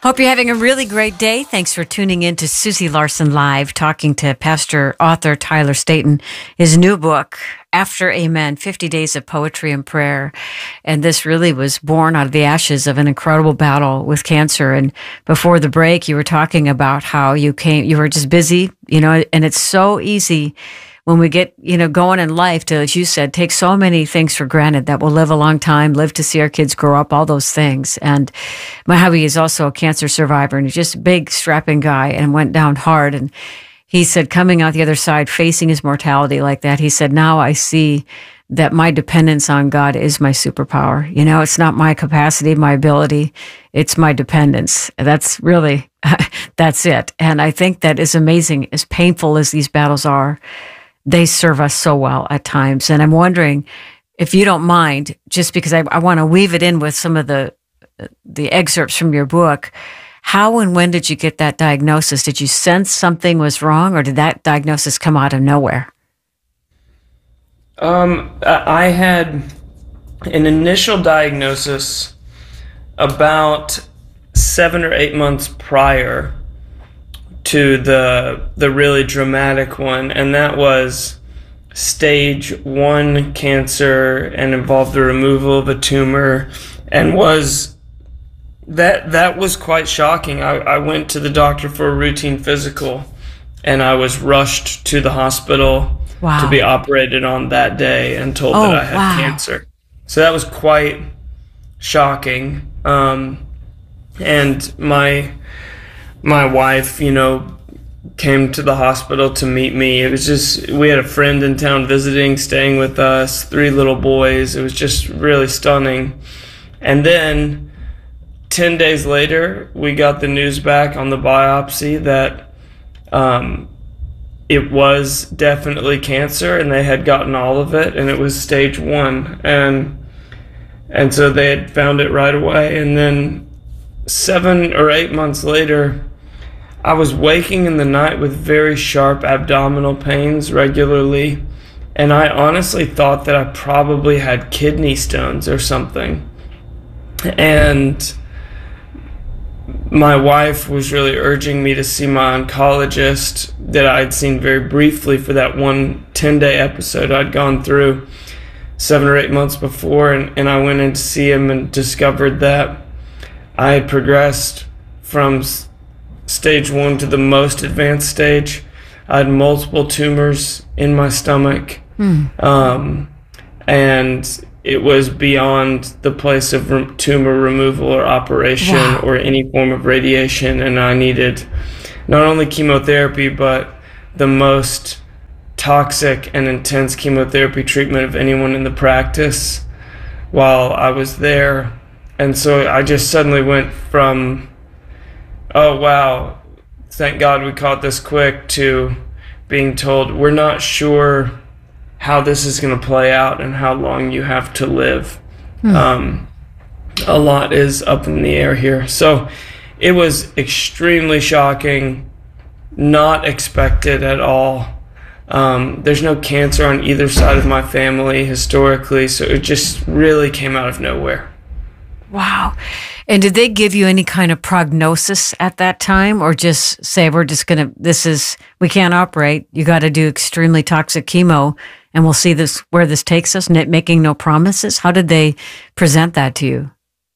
Hope you're having a really great day. Thanks for tuning in to Susie Larson Live, talking to pastor, author Tyler Staton. His new book, After Amen, 50 Days of Poetry and Prayer. And this really was born out of the ashes of an incredible battle with cancer. And before the break, you were talking about how you were just busy, and it's so easy when we get, going in life to, as you said, take so many things for granted that we'll live a long time, live to see our kids grow up, all those things. And my hubby is also a cancer survivor, and he's just a big, strapping guy and went down hard. And he said, coming out the other side, facing his mortality like that, he said, now I see that my dependence on God is my superpower. It's not my capacity, my ability, it's my dependence. That's really, that's it. And I think that is amazing. As painful as these battles are, they serve us so well at times. And I'm wondering, if you don't mind, just because I want to weave it in with some of the excerpts from your book, how and when did you get that diagnosis? Did you sense something was wrong, or did that diagnosis come out of nowhere? I had an initial diagnosis about 7 or 8 months prior to the really dramatic one, and that was stage 1 cancer and involved the removal of a tumor, and that was quite shocking. I went to the doctor for a routine physical, and I was rushed to the hospital to be operated on that day and told that I had cancer. So that was quite shocking. And my wife, came to the hospital to meet me. It was just, we had a friend in town visiting, staying with us, 3 little boys. It was just really stunning. And then 10 days later, we got the news back on the biopsy that it was definitely cancer, and they had gotten all of it, and it was stage 1. And so they had found it right away. And then 7 or 8 months later, I was waking in the night with very sharp abdominal pains regularly, and I honestly thought that I probably had kidney stones or something. And my wife was really urging me to see my oncologist that I'd seen very briefly for that one 10-day episode I'd gone through 7 or 8 months before, and I went in to see him and discovered that I had progressed from stage 1 to the most advanced stage. I had multiple tumors in my stomach, and it was beyond the place of tumor removal or operation or any form of radiation, and I needed not only chemotherapy, but the most toxic and intense chemotherapy treatment of anyone in the practice while I was there. And so I just suddenly went from, oh wow, thank God we caught this quick, to being told, we're not sure how this is going to play out and how long you have to live. A lot is up in the air here. So it was extremely shocking, not expected at all. There's no cancer on either side of my family historically, so it just really came out of nowhere. Wow. And did they give you any kind of prognosis at that time, or just say, we can't operate, you got to do extremely toxic chemo, and we'll see where this takes us, making no promises? How did they present that to you?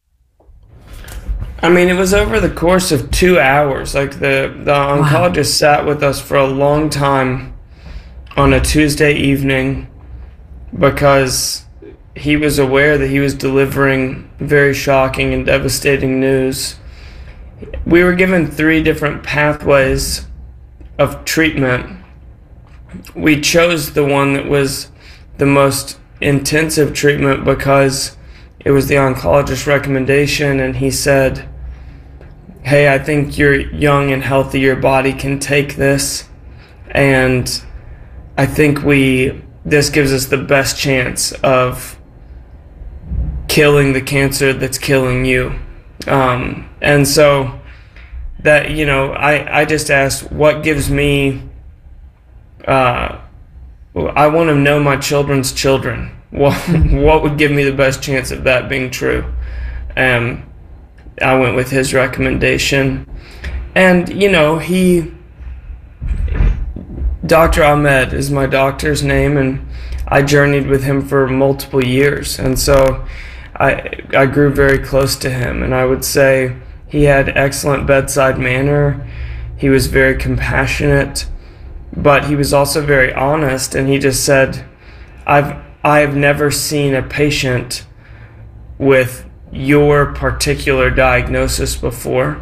I mean, it was over the course of 2 hours. Like the oncologist sat with us for a long time on a Tuesday evening, because he was aware that he was delivering very shocking and devastating news. We were given 3 different pathways of treatment. We chose the one that was the most intensive treatment because it was the oncologist's recommendation, and he said, hey, I think you're young and healthy, your body can take this, and I think this gives us the best chance of killing the cancer that's killing you. And so that, I just asked, what gives me, I want to know my children's children. What would give me the best chance of that being true? I went with his recommendation. And, you know, Dr. Ahmed is my doctor's name, and I journeyed with him for multiple years. And so I grew very close to him, and I would say he had excellent bedside manner. He was very compassionate, but he was also very honest, and he just said, I've never seen a patient with your particular diagnosis before.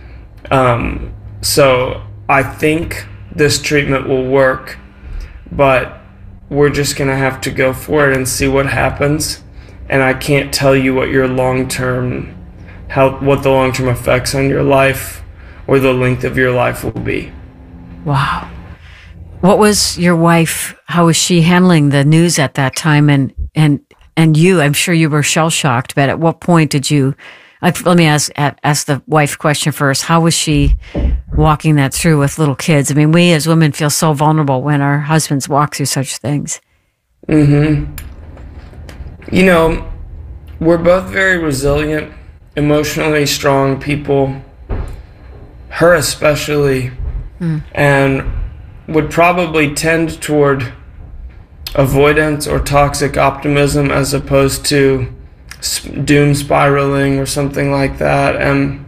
So I think this treatment will work, but we're just going to have to go for it and see what happens. And I can't tell you what your what the long-term effects on your life or the length of your life will be. Wow. What was your wife, how was she handling the news at that time? And you, I'm sure you were shell-shocked, but at what point did you, let me ask the wife question first. How was she walking that through with little kids? I mean, we as women feel so vulnerable when our husbands walk through such things. Mm-hmm. You know, we're both very resilient, emotionally strong people, her especially, and would probably tend toward avoidance or toxic optimism as opposed to doom spiraling or something like that. And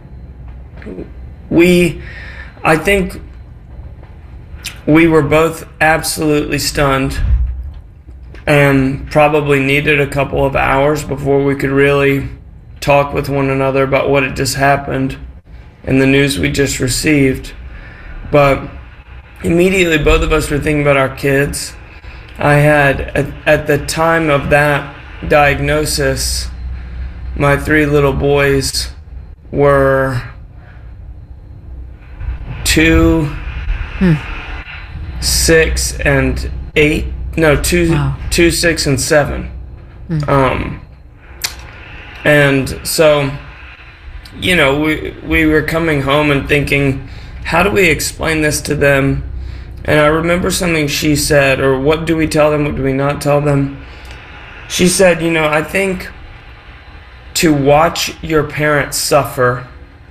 I think we were both absolutely stunned and probably needed a couple of hours before we could really talk with one another about what had just happened and the news we just received. But immediately both of us were thinking about our kids. I had, at the time of that diagnosis, my 3 little boys were 2, 6, and 8. No, 2, 6, and 7. And so, you know, we were coming home and thinking, how do we explain this to them? And I remember something she said, or what do we tell them, what do we not tell them? She said, you know, I think to watch your parents suffer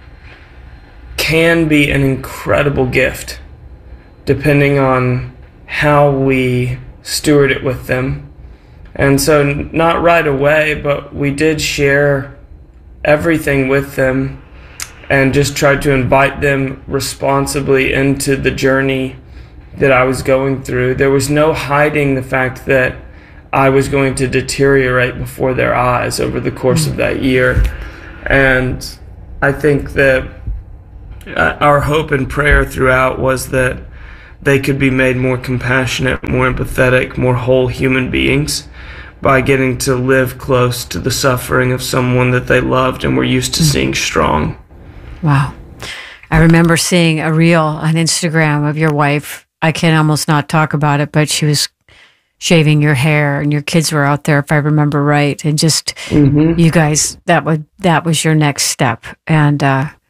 can be an incredible gift, depending on how we steward it with them. And so not right away, but we did share everything with them and just tried to invite them responsibly into the journey that I was going through. There was no hiding the fact that I was going to deteriorate before their eyes over the course of that year. And I think that our hope and prayer throughout was that they could be made more compassionate, more empathetic, more whole human beings by getting to live close to the suffering of someone that they loved and were used to seeing strong. Wow. I remember seeing a reel on Instagram of your wife. I can almost not talk about it, but she was shaving your hair and your kids were out there, if I remember right. And just you guys, that was your next step. And,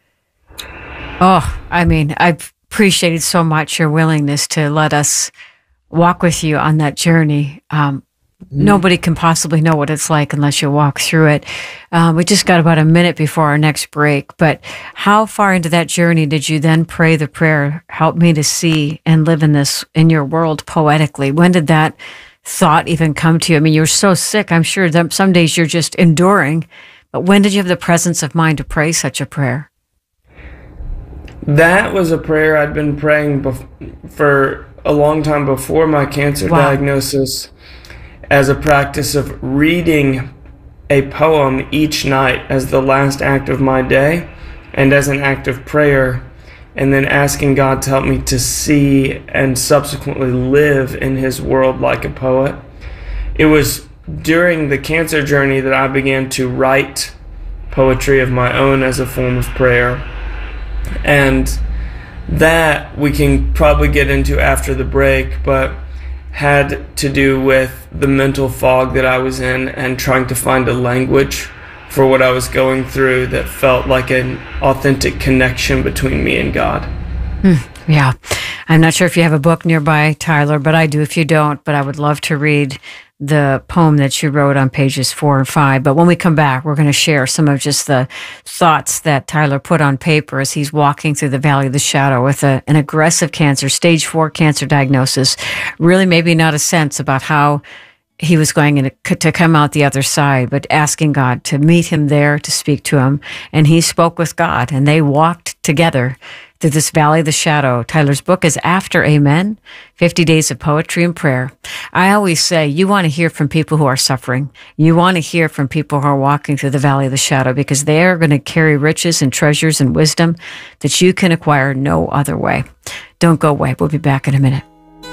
I mean, I've appreciated so much your willingness to let us walk with you on that journey. Nobody can possibly know what it's like unless you walk through it. We just got about a minute before our next break, but how far into that journey did you then pray the prayer, help me to see and live in your world poetically? When did that thought even come to you? I mean, you're so sick. I'm sure that some days you're just enduring, but when did you have the presence of mind to pray such a prayer? That was a prayer I'd been praying for a long time before my cancer diagnosis, as a practice of reading a poem each night as the last act of my day and as an act of prayer, and then asking God to help me to see and subsequently live in his world like a poet. It was during the cancer journey that I began to write poetry of my own as a form of prayer. And that we can probably get into after the break, but had to do with the mental fog that I was in and trying to find a language for what I was going through that felt like an authentic connection between me and God. Yeah. I'm not sure if you have a book nearby, Tyler, but I do if you don't. But I would love to read the poem that she wrote on pages 4 and 5. But when we come back, we're going to share some of just the thoughts that Tyler put on paper as he's walking through the valley of the shadow with an aggressive cancer, stage 4 cancer diagnosis. Really maybe not a sense about how he was going to come out the other side, but asking God to meet him there, to speak to him. And he spoke with God, and they walked together through this valley of the shadow. Tyler's book is After Amen, 50 Days of Poetry and Prayer. I always say, you want to hear from people who are suffering. You want to hear from people who are walking through the valley of the shadow, because they are going to carry riches and treasures and wisdom that you can acquire no other way. Don't go away. We'll be back in a minute.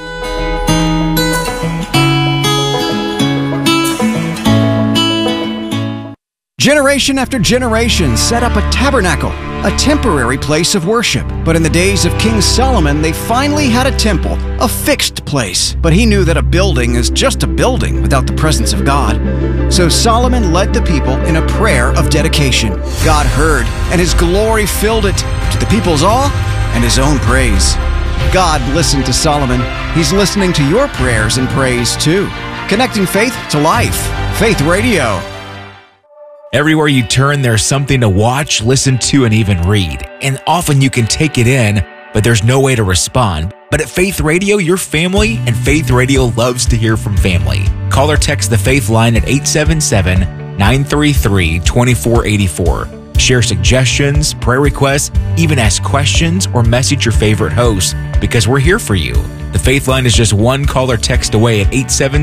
Generation after generation set up a tabernacle, a temporary place of worship. But in the days of King Solomon, they finally had a temple, a fixed place. But he knew that a building is just a building without the presence of God. So Solomon led the people in a prayer of dedication. God heard, and his glory filled it, to the people's awe and his own praise. God listened to Solomon. He's listening to your prayers and praise too. Connecting faith to life. Faith Radio. Everywhere you turn, there's something to watch, listen to, and even read. And often you can take it in, but there's no way to respond. But at Faith Radio, you're family, and Faith Radio loves to hear from family. Call or text the Faith line at 877-933-2484. Share suggestions, prayer requests, even ask questions, or message your favorite host, because we're here for you. The Faith line is just one call or text away at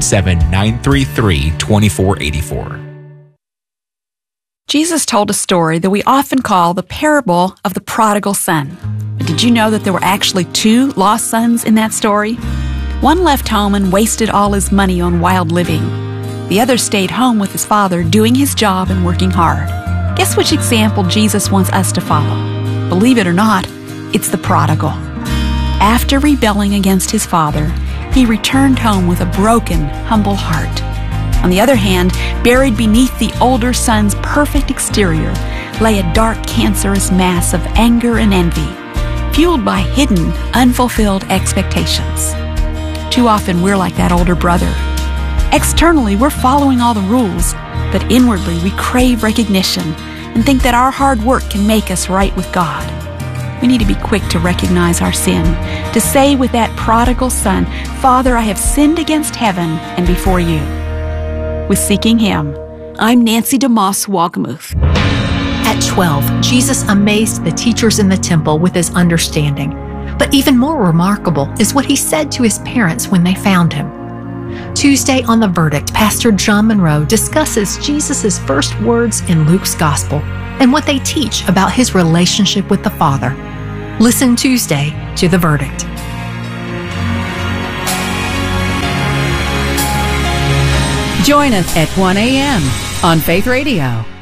877-933-2484. Jesus told a story that we often call the parable of the prodigal son. But did you know that there were actually 2 lost sons in that story? One left home and wasted all his money on wild living. The other stayed home with his father, doing his job and working hard. Guess which example Jesus wants us to follow? Believe it or not, it's the prodigal. After rebelling against his father, he returned home with a broken, humble heart. On the other hand, buried beneath the older son's perfect exterior lay a dark, cancerous mass of anger and envy, fueled by hidden, unfulfilled expectations. Too often we're like that older brother. Externally, we're following all the rules, but inwardly we crave recognition and think that our hard work can make us right with God. We need to be quick to recognize our sin, to say with that prodigal son, "Father, I have sinned against heaven and before you." With Seeking Him, I'm Nancy DeMoss Wolgemuth. At 12, Jesus amazed the teachers in the temple with his understanding. But even more remarkable is what he said to his parents when they found him. Tuesday on The Verdict, Pastor John Monroe discusses Jesus' first words in Luke's Gospel and what they teach about his relationship with the Father. Listen Tuesday to The Verdict. Join us at 1 a.m. on Faith Radio.